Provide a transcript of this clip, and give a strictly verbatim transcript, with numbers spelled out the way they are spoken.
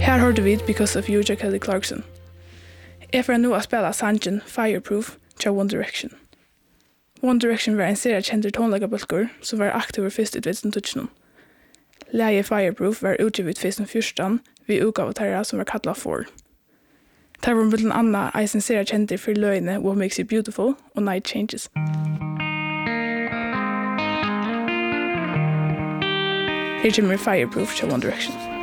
Her hørte vi Because of You til Kelly Clarkson. Jeg får nå å spille sangen Fireproof til One Direction. One Direction var en serie kjente tonleggabølger som var aktive først i tjuetusen. Leie Fireproof var utgivet først og fyrstan ved utgaveterra som var kallet For. Der var blant annet eisen serie kjente for løgene What Makes You Beautiful og Night Changes. Her kommer Fireproof til One Direction.